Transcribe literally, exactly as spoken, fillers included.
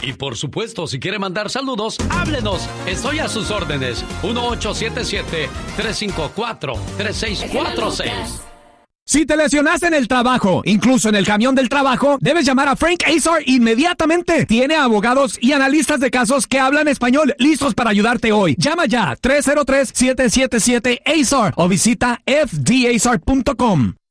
Y por supuesto, si quiere mandar saludos, háblenos. Estoy a sus órdenes. uno ocho siete siete, tres cinco cuatro, tres seis cuatro seis. Si te lesionaste en el trabajo, incluso en el camión del trabajo, debes llamar a Frank Azar inmediatamente. Tiene abogados y analistas de casos que hablan español listos para ayudarte hoy. Llama ya tres cero tres, siete siete siete, A Z A R o visita F D A Z A R punto com.